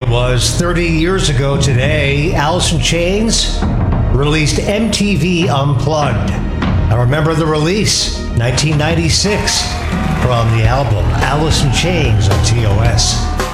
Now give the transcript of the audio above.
was 30 years ago today, Alice in Chains released MTV Unplugged. I remember the release, 1996, from the album Alice in Chains on TOS.